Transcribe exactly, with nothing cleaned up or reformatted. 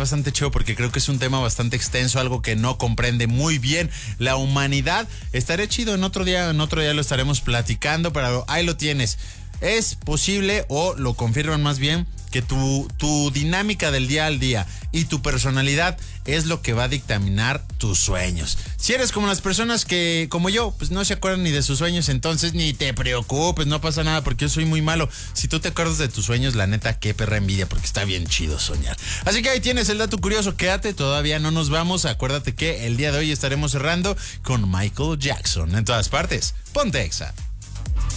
bastante chido porque creo que es un tema bastante extenso, algo que no comprende muy bien la humanidad. Estaré chido en otro día, en otro día lo estaremos platicando, pero ahí lo tienes. Es posible, o lo confirman más bien, que tu, tu dinámica del día al día y tu personalidad es lo que va a dictaminar tus sueños. Si eres como las personas que, como yo, pues no se acuerdan ni de sus sueños, entonces ni te preocupes, no pasa nada porque yo soy muy malo. Si tú te acuerdas de tus sueños, la neta, qué perra envidia, porque está bien chido soñar. Así que ahí tienes el dato curioso, quédate, todavía no nos vamos. Acuérdate que el día de hoy estaremos cerrando con Michael Jackson. En todas partes, ponte Exa.